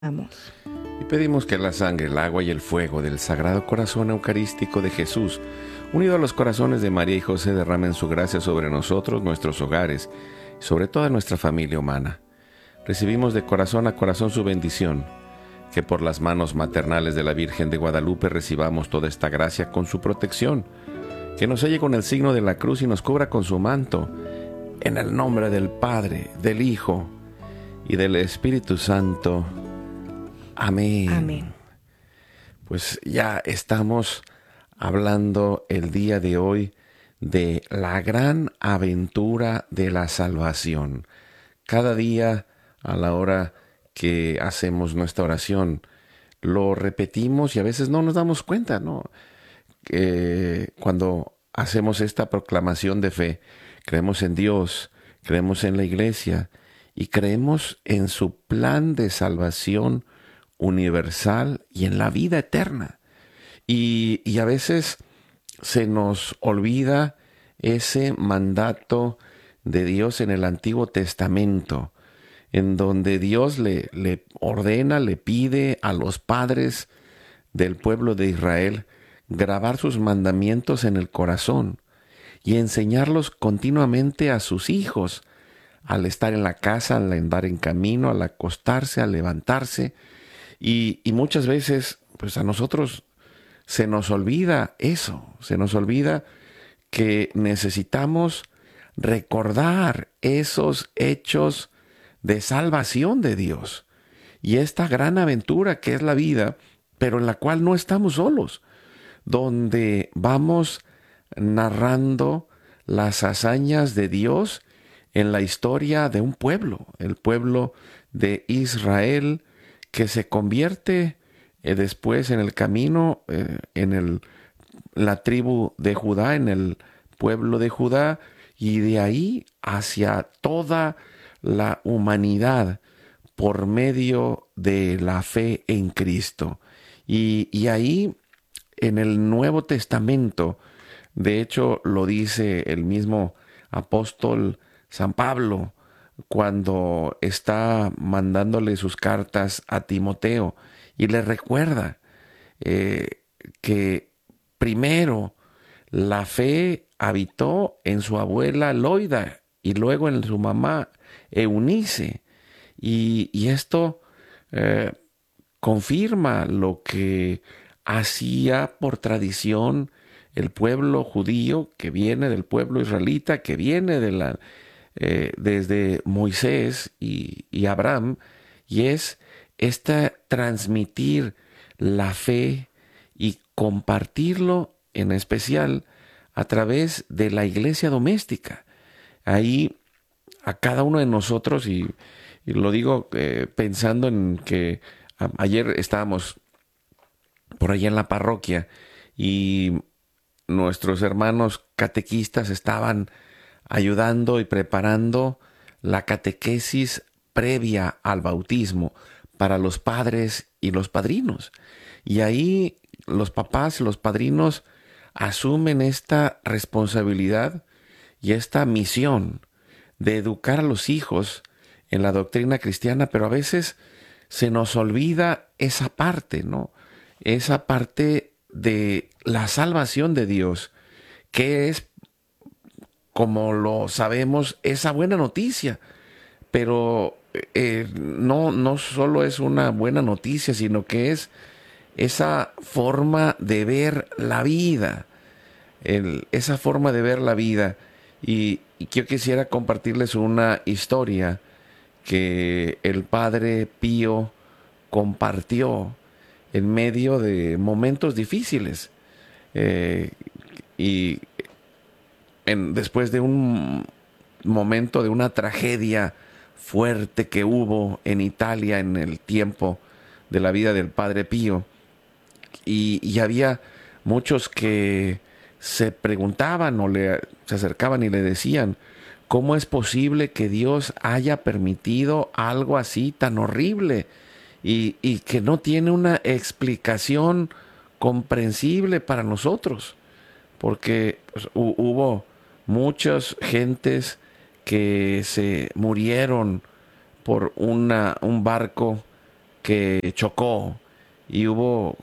Vamos. Y pedimos que la sangre, el agua y el fuego del Sagrado Corazón Eucarístico de Jesús, unido a los corazones de María y José, derramen su gracia sobre nosotros, nuestros hogares, y sobre toda nuestra familia humana. Recibimos de corazón a corazón su bendición, que por las manos maternales de la Virgen de Guadalupe recibamos toda esta gracia con su protección, que nos selle con el signo de la cruz y nos cubra con su manto, en el nombre del Padre, del Hijo y del Espíritu Santo. Amén. Amén. Pues ya estamos hablando el día de hoy de la gran aventura de la salvación. Cada día a la hora que hacemos nuestra oración lo repetimos y a veces no nos damos cuenta, ¿no? Cuando hacemos esta proclamación de fe, creemos en Dios, creemos en la Iglesia y creemos en su plan de salvación universal y en la vida eterna. Y a veces se nos olvida ese mandato de Dios en el Antiguo Testamento, en donde Dios le ordena, le pide a los padres del pueblo de Israel grabar sus mandamientos en el corazón y enseñarlos continuamente a sus hijos, al estar en la casa, al andar en camino, al acostarse, al levantarse. Y muchas veces, pues a nosotros se nos olvida eso, se nos olvida que necesitamos recordar esos hechos de salvación de Dios y esta gran aventura que es la vida, pero en la cual no estamos solos, donde vamos narrando las hazañas de Dios en la historia de un pueblo, el pueblo de Israel, que se convierte después en el camino, la tribu de Judá, en el pueblo de Judá, y de ahí hacia toda la humanidad por medio de la fe en Cristo. Y ahí en el Nuevo Testamento, de hecho lo dice el mismo apóstol San Pablo, cuando está mandándole sus cartas a Timoteo y le recuerda que primero la fe habitó en su abuela Loida y luego en su mamá Eunice. Y esto confirma lo que hacía por tradición el pueblo judío, que viene del pueblo israelita, que viene desde Moisés y Abraham, y es transmitir la fe y compartirlo en especial a través de la iglesia doméstica. Ahí a cada uno de nosotros, y lo digo pensando en que ayer estábamos por allá en la parroquia y nuestros hermanos catequistas estaban ayudando y preparando la catequesis previa al bautismo para los padres y los padrinos. Y ahí los papás y los padrinos asumen esta responsabilidad y esta misión de educar a los hijos en la doctrina cristiana, pero a veces se nos olvida esa parte, ¿no? Esa parte de la salvación de Dios, que es, como lo sabemos, esa buena noticia. Pero no solo es una buena noticia, sino que es esa forma de ver la vida, esa forma de ver la vida. Y yo quisiera compartirles una historia que el Padre Pío compartió en medio de momentos difíciles. Y después de un momento de una tragedia fuerte que hubo en Italia en el tiempo de la vida del Padre Pío, y había muchos que se preguntaban o se acercaban y le decían: ¿cómo es posible que Dios haya permitido algo así tan horrible y que no tiene una explicación comprensible para nosotros? Porque pues, hubo muchas gentes que se murieron por un barco que chocó y hubo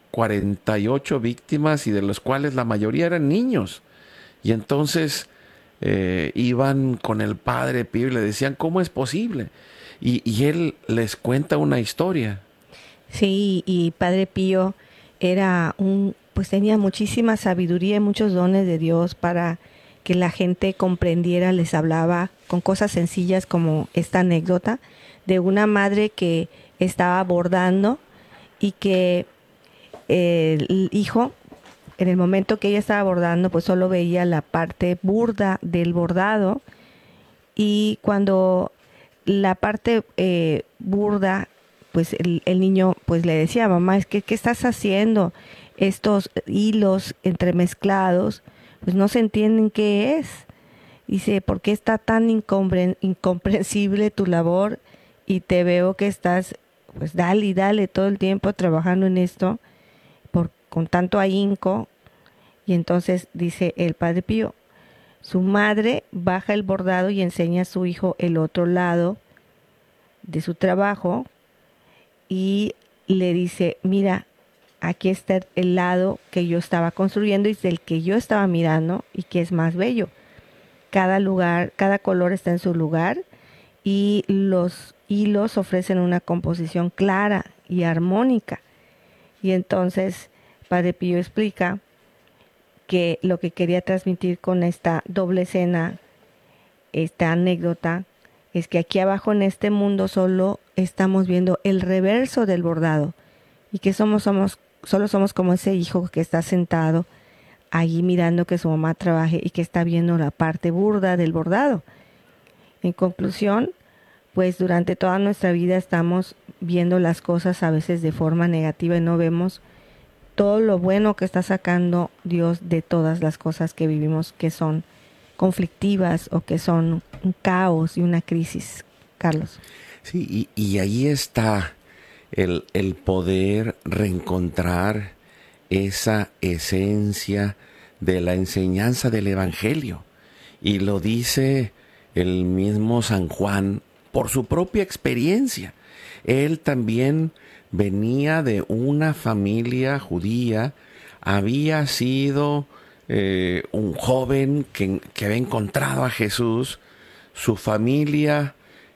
48 víctimas y de los cuales la mayoría eran niños. Y entonces iban con el padre Pío y le decían, ¿cómo es posible? Y él les cuenta una historia. Sí, y Padre Pío pues tenía muchísima sabiduría y muchos dones de Dios para que la gente comprendiera. Les hablaba con cosas sencillas como esta anécdota de una madre que estaba bordando y que el hijo, en el momento que ella estaba bordando, pues solo veía la parte burda del bordado, y cuando la parte burda, pues el niño pues le decía, mamá, es que ¿qué estás haciendo? Estos hilos entremezclados, pues no se entienden qué es. Dice, ¿por qué está tan incomprensible tu labor? Y te veo que estás, pues dale y dale todo el tiempo trabajando en esto, con tanto ahínco. Y entonces dice el Padre Pío, su madre baja el bordado y enseña a su hijo el otro lado de su trabajo y le dice, mira, aquí está el lado que yo estaba construyendo y del que yo estaba mirando y que es más bello. Cada lugar, cada color está en su lugar y los hilos ofrecen una composición clara y armónica. Y entonces Padre Pío explica que lo que quería transmitir con esta doble escena, esta anécdota, es que aquí abajo en este mundo solo estamos viendo el reverso del bordado y que solo somos como ese hijo que está sentado allí mirando que su mamá trabaje y que está viendo la parte burda del bordado. En conclusión, pues durante toda nuestra vida estamos viendo las cosas a veces de forma negativa y no vemos todo lo bueno que está sacando Dios de todas las cosas que vivimos, que son conflictivas o que son un caos y una crisis, Carlos. Sí, y ahí está el poder reencontrar esa esencia de la enseñanza del Evangelio. Y lo dice el mismo San Juan por su propia experiencia. Él también venía de una familia judía, había sido un joven que había encontrado a Jesús, su familia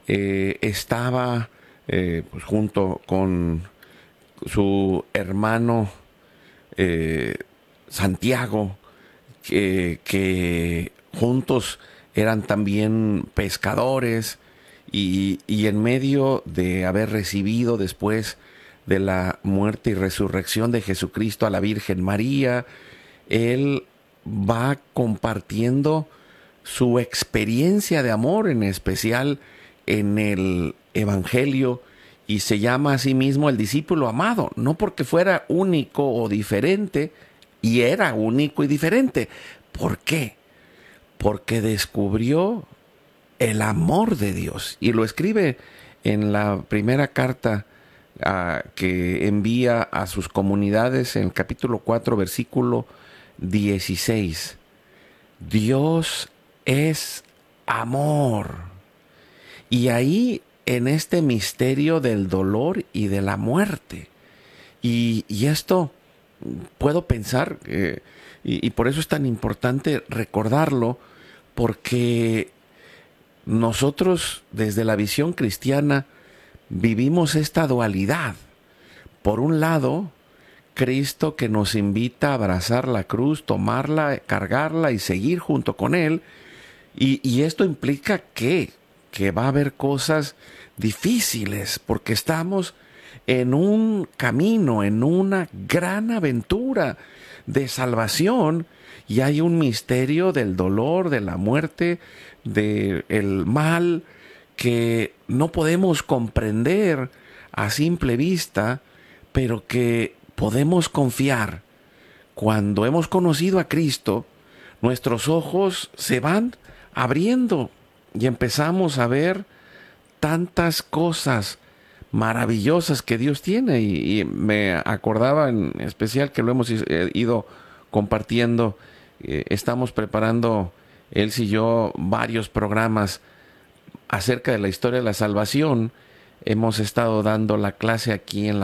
estaba pues junto con su hermano Santiago, que juntos eran también pescadores, y en medio de haber recibido después de la muerte y resurrección de Jesucristo a la Virgen María, él va compartiendo su experiencia de amor, en especial en el Evangelio, y se llama a sí mismo el discípulo amado, no porque fuera único o diferente, y era único y diferente. ¿Por qué? Porque descubrió el amor de Dios, y lo escribe en la primera carta que envía a sus comunidades en el capítulo 4, versículo 16. Dios es amor. Y ahí, en este misterio del dolor y de la muerte, y esto puedo pensar, y por eso es tan importante recordarlo, porque nosotros desde la visión cristiana vivimos esta dualidad. Por un lado, Cristo, que nos invita a abrazar la cruz, tomarla, cargarla y seguir junto con Él. Y esto implica que va a haber cosas difíciles, porque estamos en un camino, en una gran aventura de salvación, y hay un misterio del dolor, de la muerte, del mal, que no podemos comprender a simple vista, pero que podemos confiar. Cuando hemos conocido a Cristo, nuestros ojos se van abriendo y empezamos a ver tantas cosas maravillosas que Dios tiene. Y me acordaba en especial que lo hemos ido compartiendo. Estamos preparando, él y yo, varios programas acerca de la historia de la salvación, hemos estado dando la clase aquí en